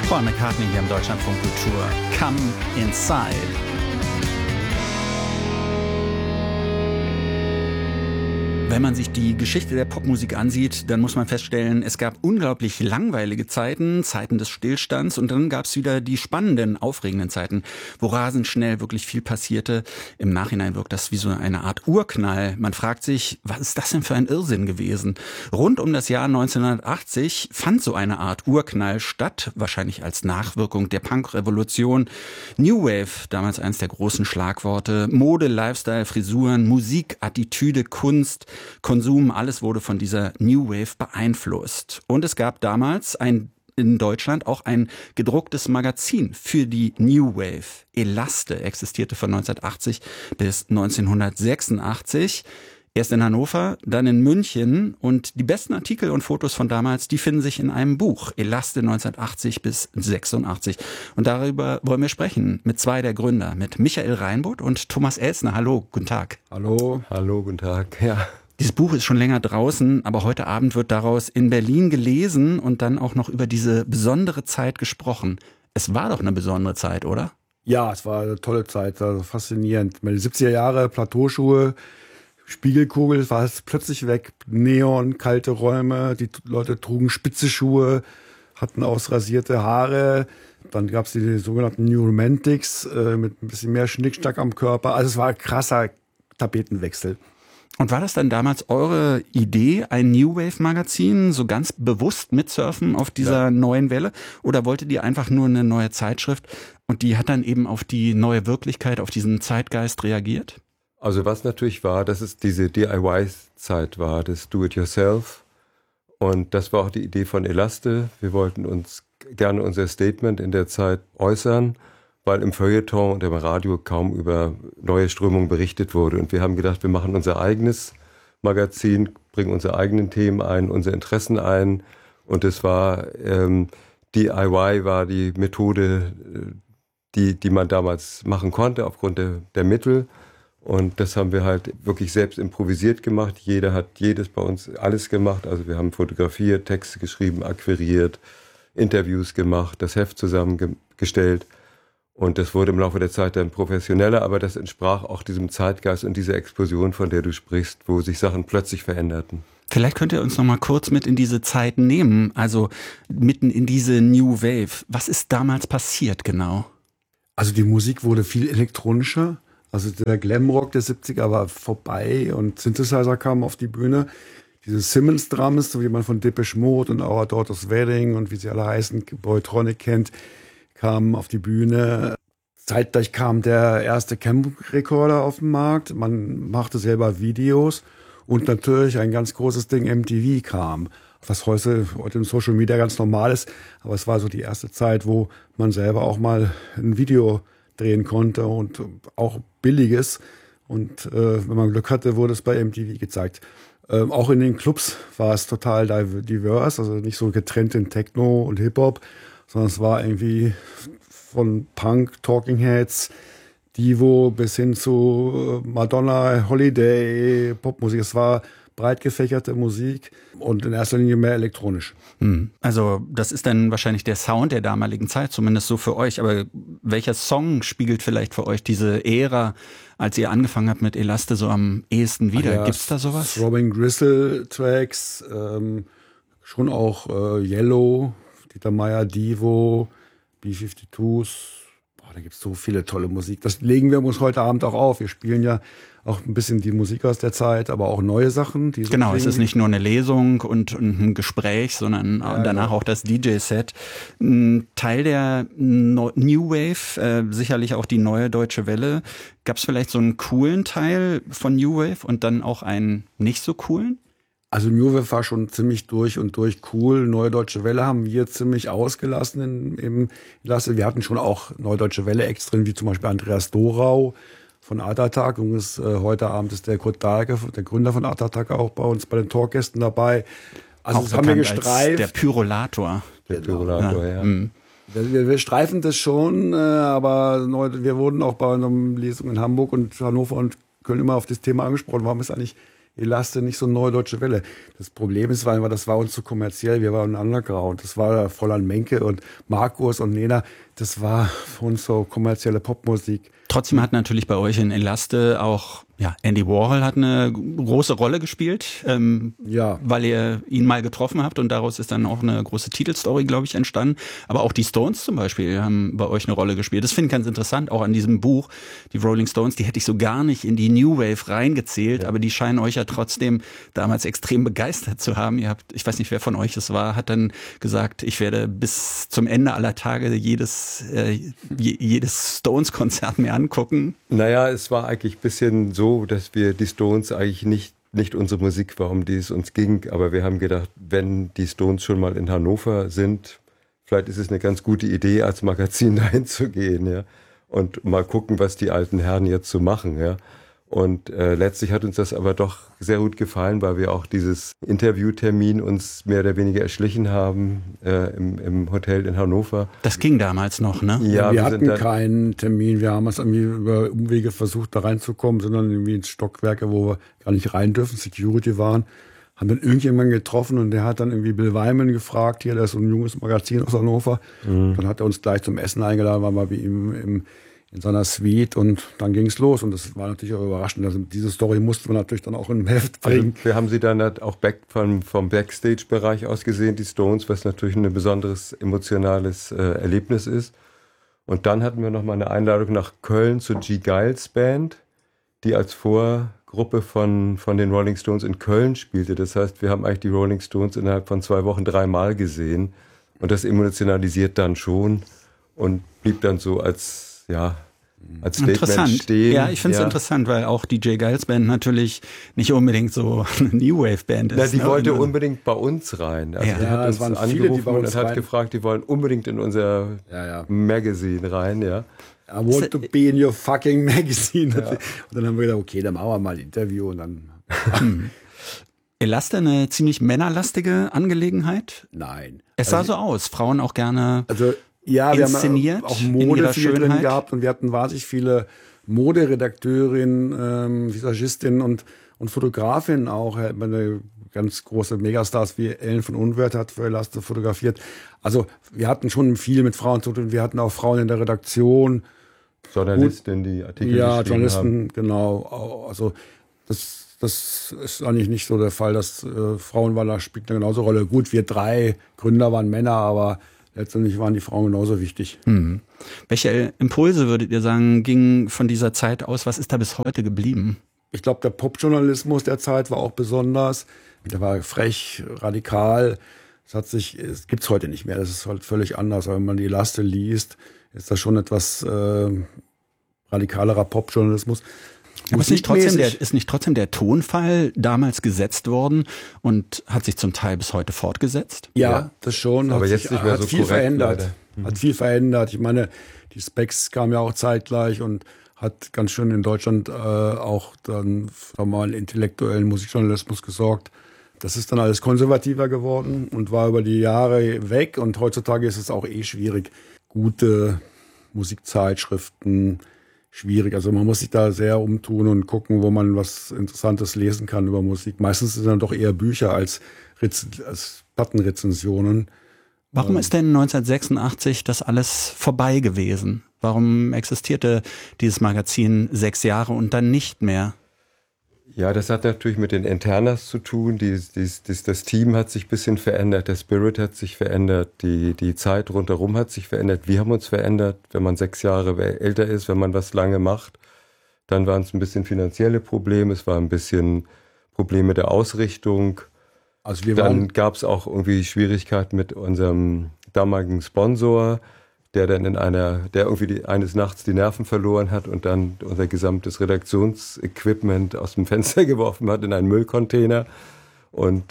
Paul McCartney hier im Deutschlandfunk Kultur. Come Inside. Wenn man sich die Geschichte der Popmusik ansieht, dann muss man feststellen, es gab unglaublich langweilige Zeiten, Zeiten des Stillstands, und dann gab es wieder die spannenden, aufregenden Zeiten, wo rasend schnell wirklich viel passierte. Im Nachhinein wirkt das wie so eine Art Urknall. Man fragt sich, was ist das denn für ein Irrsinn gewesen? Rund um das Jahr 1980 fand so eine Art Urknall statt, wahrscheinlich als Nachwirkung der Punk-Revolution. New Wave, damals eines der großen Schlagworte, Mode, Lifestyle, Frisuren, Musik, Attitüde, Kunst, Konsum, alles wurde von dieser New Wave beeinflusst. Und es gab damals in Deutschland auch ein gedrucktes Magazin für die New Wave. Elaste existierte von 1980 bis 1986. Erst in Hannover, dann in München, und die besten Artikel und Fotos von damals, die finden sich in einem Buch, Elaste 1980 bis 86. Und darüber wollen wir sprechen mit zwei der Gründer, mit Michael Reinboth und Thomas Elsner. Hallo, guten Tag. Hallo. Hallo, guten Tag. Ja. Dieses Buch ist schon länger draußen, aber heute Abend wird daraus in Berlin gelesen und dann auch noch über diese besondere Zeit gesprochen. Es war doch eine besondere Zeit, oder? Ja, es war eine tolle Zeit, also faszinierend. Die 70er Jahre, Plateauschuhe, Spiegelkugel war es plötzlich weg, Neon, kalte Räume, die Leute trugen spitze Schuhe, hatten ausrasierte Haare. Dann gab es die sogenannten New Romantics mit ein bisschen mehr Schnickschnack am Körper. Also es war ein krasser Tapetenwechsel. Und war das dann damals eure Idee, ein New Wave Magazin, so ganz bewusst mitsurfen auf dieser neuen Welle? Oder wolltet ihr einfach nur eine neue Zeitschrift und die hat dann eben auf die neue Wirklichkeit, auf diesen Zeitgeist reagiert? Also was natürlich war, dass es diese DIY-Zeit war, das Do-it-yourself. Und das war auch die Idee von Elaste. Wir wollten uns gerne unser Statement in der Zeit äußern, weil im Feuilleton und im Radio kaum über neue Strömungen berichtet wurde. Und wir haben gedacht, wir machen unser eigenes Magazin, bringen unsere eigenen Themen ein, unsere Interessen ein. Und es war, DIY war die Methode, die man damals machen konnte, aufgrund der Mittel. Und das haben wir halt wirklich selbst improvisiert gemacht. Jeder hat jedes bei uns alles gemacht. Also wir haben fotografiert, Texte geschrieben, akquiriert, Interviews gemacht, das Heft zusammengestellt. Und das wurde im Laufe der Zeit dann professioneller, aber das entsprach auch diesem Zeitgeist und dieser Explosion, von der du sprichst, wo sich Sachen plötzlich veränderten. Vielleicht könnt ihr uns noch mal kurz mit in diese Zeit nehmen, also mitten in diese New Wave. Was ist damals passiert genau? Also die Musik wurde viel elektronischer. Also der Glamrock der 70er war vorbei und Synthesizer kamen auf die Bühne. Diese Simmons-Drums, so wie man von Depeche Mode und Our Daughter's Wedding und wie sie alle heißen, Boytronic kennt, kamen auf die Bühne. Zeitgleich kam der erste Camp-Recorder auf den Markt. Man machte selber Videos und natürlich ein ganz großes Ding, MTV kam. Was heute in Social Media ganz normal ist. Aber es war so die erste Zeit, wo man selber auch mal ein Video drehen konnte und auch billiges. Und wenn man Glück hatte, wurde es bei MTV gezeigt. Auch in den Clubs war es total divers, also nicht so getrennt in Techno und Hip-Hop, sondern es war irgendwie von Punk, Talking Heads, Divo bis hin zu Madonna, Holiday, Popmusik. Es war breit gefächerte Musik und in erster Linie mehr elektronisch. Also das ist dann wahrscheinlich der Sound der damaligen Zeit, zumindest so für euch. Aber welcher Song spiegelt vielleicht für euch diese Ära, als ihr angefangen habt mit Elaste, so am ehesten wieder? Ja, gibt's da sowas? Throbbing Gristle Tracks, schon auch Yellow, Dieter Meier, Divo, B-52s. Da gibt's so viele tolle Musik. Das legen wir uns heute Abend auch auf. Wir spielen ja auch ein bisschen die Musik aus der Zeit, aber auch neue Sachen. Die so genau, klingen. Es ist nicht nur eine Lesung und ein Gespräch, sondern danach auch das DJ-Set. Teil der New Wave, sicherlich auch die neue Deutsche Welle. Gab es vielleicht so einen coolen Teil von New Wave und dann auch einen nicht so coolen? Also New Wave war schon ziemlich durch und durch cool. Neue Deutsche Welle haben wir ziemlich ausgelassen im Lasse. Wir hatten schon auch Neue Deutsche Welle-Acts drin, wie zum Beispiel Andreas Dorau von Art Attack. Und heute Abend ist der Kurt Dahlke, der Gründer von Art Attack, auch bei uns bei den Talkgästen dabei. Also auch das haben wir gestreift. Als der Pyrolator. Der Pyrolator, ja. Wir streifen das schon, aber wir wurden auch bei einer Lesung in Hamburg und Hannover und Köln immer auf das Thema angesprochen. Warum ist eigentlich Elaste nicht so neue deutsche Welle. Das Problem ist, weil das war uns zu kommerziell, wir waren Underground. Das war Fräulein Menke und Markus und Nena, das war für uns so kommerzielle Popmusik. Trotzdem hat natürlich bei euch in Elaste auch Andy Warhol hat eine große Rolle gespielt, weil ihr ihn mal getroffen habt und daraus ist dann auch eine große Titelstory, glaube ich, entstanden. Aber auch die Stones zum Beispiel haben bei euch eine Rolle gespielt. Das finde ich ganz interessant, auch an diesem Buch, die Rolling Stones, die hätte ich so gar nicht in die New Wave reingezählt, aber die scheinen euch ja trotzdem damals extrem begeistert zu haben. Ihr habt, ich weiß nicht, wer von euch es war, hat dann gesagt, ich werde bis zum Ende aller Tage jedes Stones-Konzert mir angucken. Naja, es war eigentlich ein bisschen so, dass wir die Stones eigentlich nicht unsere Musik war, um die es uns ging, aber wir haben gedacht, wenn die Stones schon mal in Hannover sind, vielleicht ist es eine ganz gute Idee, als Magazin dahin zu gehen, ja, und mal gucken, was die alten Herren jetzt so machen, ja. Und letztlich hat uns das aber doch sehr gut gefallen, weil wir auch dieses Interviewtermin uns mehr oder weniger erschlichen haben im Hotel in Hannover. Das ging damals noch, ne? Ja, wir hatten keinen Termin. Wir haben es irgendwie über Umwege versucht, da reinzukommen, sondern irgendwie ins Stockwerke, wo wir gar nicht rein dürfen, Security waren. Haben dann irgendjemanden getroffen und der hat dann irgendwie Bill Wyman gefragt, hier, das ist so ein junges Magazin aus Hannover. Dann hat er uns gleich zum Essen eingeladen, waren wir bei ihm in seiner Suite und dann ging es los und das war natürlich auch überraschend. Also diese Story mussten wir natürlich dann auch in ein Heft bringen. Also wir haben sie dann auch vom Backstage-Bereich aus gesehen, die Stones, was natürlich ein besonderes emotionales Erlebnis ist. Und dann hatten wir noch mal eine Einladung nach Köln zur G. Giles Band, die als Vorgruppe von den Rolling Stones in Köln spielte. Das heißt, wir haben eigentlich die Rolling Stones innerhalb von 2 Wochen 3-mal gesehen und das emotionalisiert dann schon und blieb dann so als Statement stehen. Ja, ich finde es interessant, weil auch die J. Giles Band natürlich nicht unbedingt so eine New Wave Band ist. Na, die wollte unbedingt bei uns rein. Also die hat uns angerufen und hat gefragt, die wollen unbedingt in unser Magazine rein, ja. I want to be in your fucking magazine. Ja. Und dann haben wir gedacht, okay, dann machen wir mal ein Interview und dann. Elaste eine ziemlich männerlastige Angelegenheit? Nein. Es sah so aus. Frauen auch gerne. Ja, inszeniert, wir haben auch Mode viel drin gehabt und wir hatten wahnsinnig viele Moderedakteurinnen, Visagistinnen und Fotografinnen auch. Eine ganz große Megastars wie Ellen von Unwerth hat für Elaste fotografiert. Also wir hatten schon viel mit Frauen zu tun. Wir hatten auch Frauen in der Redaktion. Journalistinnen, die Artikel geschrieben haben. Ja, Journalisten, genau. Also das ist eigentlich nicht so der Fall, dass Frauen spielen eine genauso Rolle. Gut, wir 3 Gründer waren Männer, aber letztendlich waren die Frauen genauso wichtig. Mhm. Welche Impulse würdet ihr sagen, gingen von dieser Zeit aus? Was ist da bis heute geblieben? Ich glaube, der Popjournalismus der Zeit war auch besonders. Der war frech, radikal. Es gibt's heute nicht mehr. Das ist halt völlig anders. Aber wenn man die Elaste liest, ist das schon etwas radikalerer Popjournalismus. Aber ist nicht trotzdem der Tonfall damals gesetzt worden und hat sich zum Teil bis heute fortgesetzt? Ja, das schon. Aber jetzt nicht mehr so viel verändert. Hat viel verändert. Ich meine, die Specs kamen ja auch zeitgleich und hat ganz schön in Deutschland auch dann für mal intellektuellen Musikjournalismus gesorgt. Das ist dann alles konservativer geworden und war über die Jahre weg. Und heutzutage ist es auch schwierig. Gute Musikzeitschriften, schwierig. Also man muss sich da sehr umtun und gucken, wo man was Interessantes lesen kann über Musik. Meistens sind dann doch eher Bücher als Plattenrezensionen. Warum ist denn 1986 das alles vorbei gewesen? Warum existierte dieses Magazin 6 Jahre und dann nicht mehr? Ja, das hat natürlich mit den Internas zu tun. Das Team hat sich ein bisschen verändert, der Spirit hat sich verändert, die Zeit rundherum hat sich verändert. Wir haben uns verändert, wenn man 6 Jahre älter ist, wenn man was lange macht. Dann waren es ein bisschen finanzielle Probleme, es war ein bisschen Probleme der Ausrichtung. Also dann gab es auch irgendwie Schwierigkeiten mit unserem damaligen Sponsor, der dann eines Nachts die Nerven verloren hat und dann unser gesamtes Redaktionsequipment aus dem Fenster geworfen hat in einen Müllcontainer. Und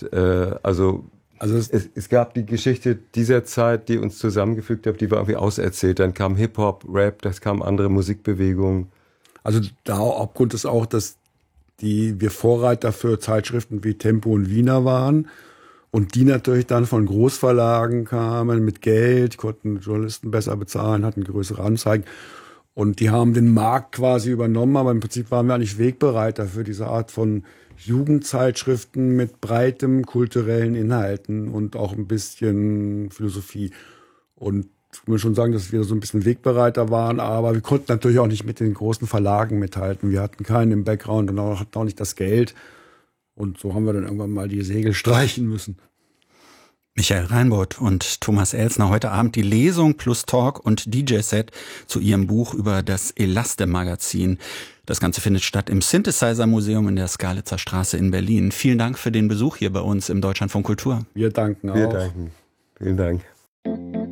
es gab die Geschichte dieser Zeit, die uns zusammengefügt hat, die war irgendwie auserzählt. Dann kam Hip-Hop, Rap, das kamen andere Musikbewegungen. Also der Hauptgrund ist auch, dass wir Vorreiter für Zeitschriften wie Tempo und Wiener waren. Und die natürlich dann von Großverlagen kamen mit Geld, konnten Journalisten besser bezahlen, hatten größere Anzeigen. Und die haben den Markt quasi übernommen, aber im Prinzip waren wir eigentlich Wegbereiter für diese Art von Jugendzeitschriften mit breitem kulturellen Inhalten und auch ein bisschen Philosophie. Und ich muss schon sagen, dass wir so ein bisschen Wegbereiter waren, aber wir konnten natürlich auch nicht mit den großen Verlagen mithalten. Wir hatten keinen im Background und hatten auch nicht das Geld. Und so haben wir dann irgendwann mal die Segel streichen müssen. Michael Reinbold und Thomas Elsner, heute Abend die Lesung plus Talk und DJ-Set zu ihrem Buch über das Elaste-Magazin. Das Ganze findet statt im Synthesizer-Museum in der Skalitzer Straße in Berlin. Vielen Dank für den Besuch hier bei uns im Deutschlandfunk Kultur. Wir danken auch. Wir danken. Vielen Dank.